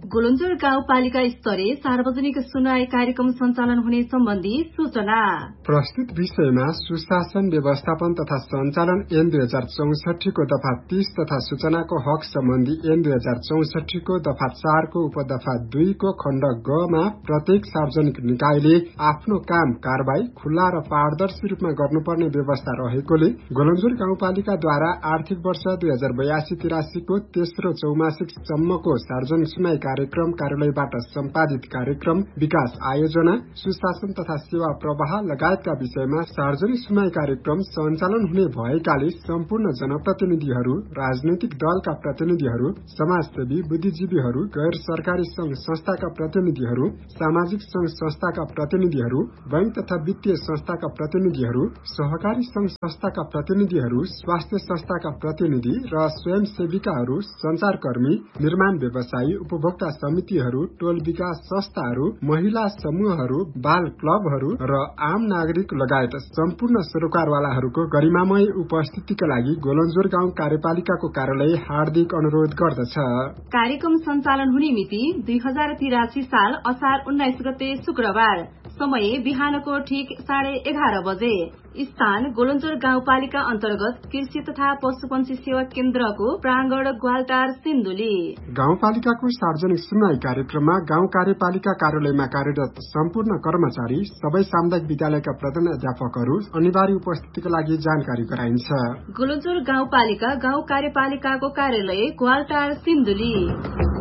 गोलन्जोर गाउँपालिका स्तरीय सार्वजनिक सुनवाई कार्यक्रम सञ्चालन हुने सम्बन्धी सूचना। प्रस्तुत विषयमा सुशासन व्यवस्थापन तथा सञ्चालन ऐन 2064 को दफा 30 तथा सूचनाको हक सम्बन्धी ऐन 2064 को दफा 4 को उपदफा 2 को खण्ड ग मा प्रत्येक सार्वजनिक निकायले आफ्नो काम कारबाही खुल्ला र पारदर्शी रूपमा गर्नुपर्ने व्यवस्था रहेकोले गोलन्जोर गाउँपालिकाद्वारा आर्थिक वर्ष 2082-83 को तेस्रो चौमासिक सम्मको सार्वजनिक सुनवाई कार्यक्रम कार्यालयबाट सम्पादित कार्यक्रम विकास आयोजना सुशासन तथा सेवा प्रवाह लगायतका विषयमा सार्वजनिक सुनवाई कार्यक्रम सञ्चालन हुने भएकाले सम्पूर्ण जनप्रतिनिधिहरू, राजनैतिक दलका प्रतिनिधिहरू, समाजसेवी, बुद्धिजीवीहरू, गैर सरकारी संघ संस्थाका प्रतिनिधिहरू, सामाजिक संघ संस्थाका प्रतिनिधिहरू, बैंक तथा वित्तीय संस्थाका प्रतिनिधिहरू, सहकारी संघ संस्थाका प्रतिनिधिहरू, स्वास्थ्य संस्थाका प्रतिनिधि र स्वयंसेविकाहरू, संचारकर्मी, निर्माण व्यवसायी, उपभोक्ता समितिहरू, टोल विकास संस्थाहरू, महिला समूहहरू, बाल क्लबहरू र आम नागरिक लगायत सम्पूर्ण सरोकारवालाहरूको गरिमामय उपस्थितिका लागि गोलन्जोर गाउँ कार्यपालिकाको कार्यालय हार्दिक अनुरोध गर्दछ। कार्यक्रम सञ्चालन हुने मिति 2083 साल असार 19 गते शुक्रबार। समय बिहानको ठीक 11:30 बजे। स्थान गोलन्जोर गाउँपालिका अन्तर्गत कृषि तथा पशुपन्छी सेवा केन्द्रको प्रांगण ग्वालटार सिन्धुली। गाउँपालिकाको सार्वजनिक सुनवाई कार्यक्रममा गाउँ कार्यपालिका कार्यालयमा कार्यरत सम्पूर्ण कर्मचारी, सबै सामुदायिक विद्यालयका प्रधानाध्यापकहरू अनिवार्य उपस्थितिका लागि जानकारी गराइन्छ। गोलन्जोर गाउँपालिका गाउँ कार्यपालिकाको कार्यालय ग्वालटार सिन्धुली।